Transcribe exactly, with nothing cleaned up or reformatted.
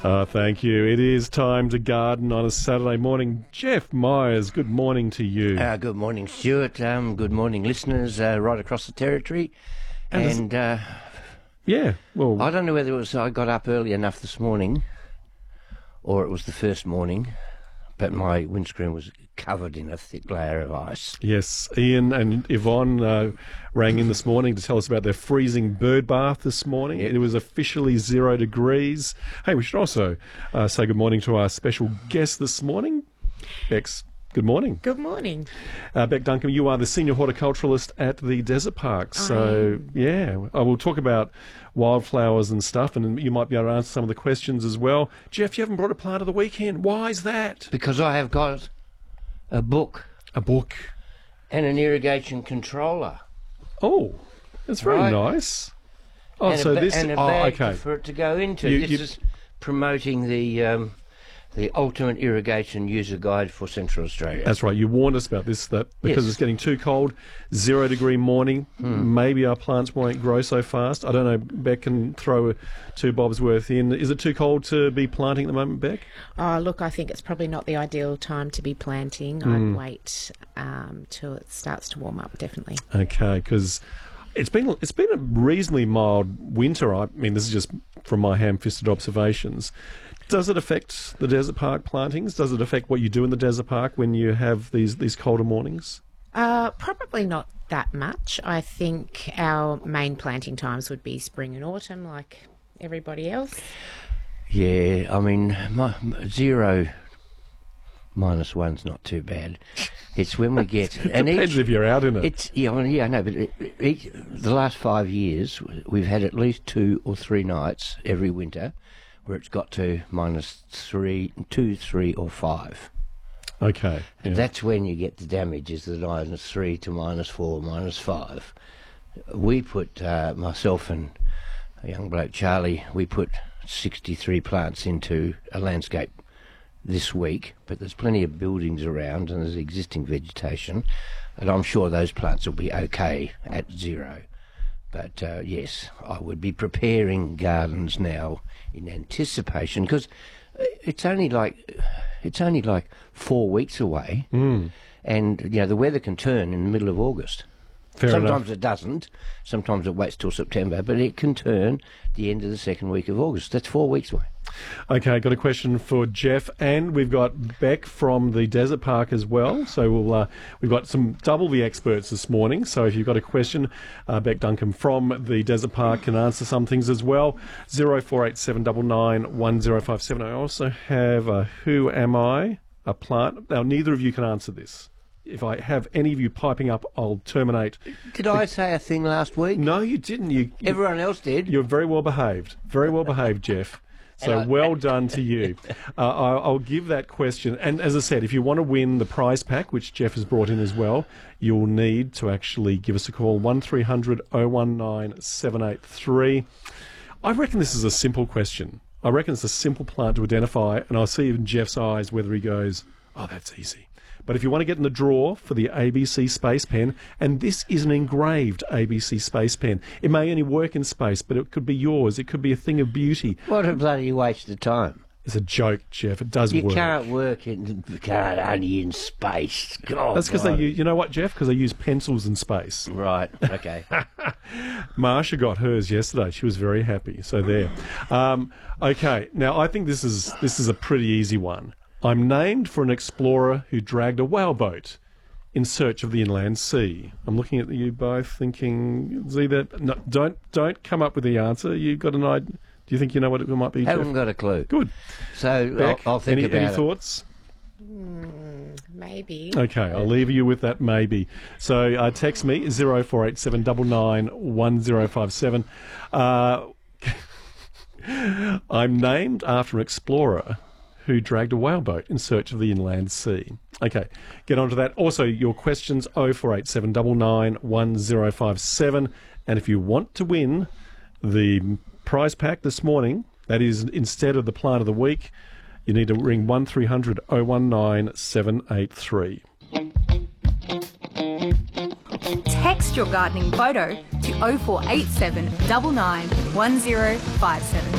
Uh, thank you. It is time to garden on a Saturday morning. Jeff Myers, good morning to you. Uh, good morning, Stuart. Um, good morning, listeners uh, right across the territory. And, And uh, yeah, well, I don't know whether it was I got up early enough this morning or it was the first morning, but my windscreen was covered in a thick layer of ice. yes, Ian and Yvonne uh, rang in this morning to tell us about their freezing bird bath this morning. Yep. It was officially zero degrees. Hey, we should also uh, say good morning to our special guest this morning, Bex. Good morning. Good morning. Uh, Beck Duncan, you are the senior horticulturalist at the Desert Park. So, yeah, I will talk about wildflowers and stuff, and you might be able to answer some of the questions as well. Jeff, you haven't brought a plant of the weekend. Why is that? Because I have got a book A book. and an irrigation controller. Oh, that's very Right. nice. Oh, and so a, ba- this... and a oh, bag okay. for it to go into. You- this you- is promoting the um, the ultimate irrigation user guide for Central Australia. That's right. You warned us about this, that because Yes. it's getting too cold, zero degree morning, Hmm. maybe our plants won't grow so fast. I don't know. Beck can throw two bobs worth in. Is it too cold to be planting at the moment, Beck? Oh, look, I think it's probably not the ideal time to be planting. Hmm. I'd wait um, till it starts to warm up, definitely. Okay, because it's been it's been a reasonably mild winter. I mean, this is just from my ham-fisted observations. Does it affect the Desert Park plantings? Does it affect what you do in the Desert Park when you have these these colder mornings? Uh, probably not that much. I think our main planting times would be spring and autumn, like everybody else. Yeah, I mean, my, my zero minus one's not too bad. It's when we get and Depends each, if you're out in it. it's yeah, well, yeah, I know, but it, each, the last five years we've had at least two or three nights every winter where it's got to minus three, two, three, or five. Okay. And yeah. that's when you get the damage, is the minus three to minus four, minus five. We put, uh, myself and a young bloke, Charlie, we put sixty-three plants into a landscape this week, but there's plenty of buildings around and there's existing vegetation, and I'm sure those plants will be okay at zero. But uh, yes, I would be preparing gardens now in anticipation, because it's only like it's only like four weeks away, Mm. and you know the weather can turn in the middle of August. Fair sometimes enough. it doesn't. Sometimes it waits till September, but it can turn the end of the second week of August. That's four weeks away. Okay, got a question for Jeff, and we've got Beck from the Desert Park as well. So we'll uh, we've got some double the experts this morning. So if you've got a question, uh, Beck Duncan from the Desert Park can answer some things as well. Zero four eight seven nine nine one zero five seven. I also have a Who Am I? A plant. Now neither of you can answer this. If I have any of you piping up, I'll terminate. Did I say a thing last week? No, you didn't. You, you Everyone else did. You're very well behaved. Very well behaved, Jeff. So And I- well done to you. Uh, I'll, I'll give that question. And as I said, if you want to win the prize pack, which Jeff has brought in as well, you'll need to actually give us a call, one three hundred oh one nine seven eight three. I reckon this is a simple question. I reckon it's a simple plant to identify, and I'll see in Jeff's eyes whether he goes, oh, that's easy. But if you want to get in the draw for the A B C Space Pen, and this is an engraved A B C Space Pen, it may only work in space, but it could be yours. It could be a thing of beauty. What a bloody waste of time. It's a joke, Jeff. It does You work. can't work in, you can't only in space. God, That's because they, blimey. use, you know what, Jeff? Because they use pencils in space. Right, okay. Marsha got hers yesterday. She was very happy. So there. Um, okay, now I think this is this is a pretty easy one. I'm named for an explorer who dragged a whaleboat in search of the inland sea. I'm looking at you both thinking, is either, no, don't don't come up with the answer. You've got an idea. Do you think you know what it might be, Haven't Jeff? got a clue. Good. So Beck, I'll, I'll think any, about any it. thoughts? Maybe. Okay, I'll leave you with that maybe. So uh, text me, zero four eight seven nine nine one zero five seven. Uh, I'm named after an explorer who dragged a whaleboat in search of the inland sea. Okay, get onto that. Also, your questions, oh four eight seven nine nine one zero five seven. And if you want to win the prize pack this morning, that is instead of the plant of the week, you need to ring one three hundred oh one nine seven eight three. Text your gardening photo to oh four eight seven nine nine one zero five seven.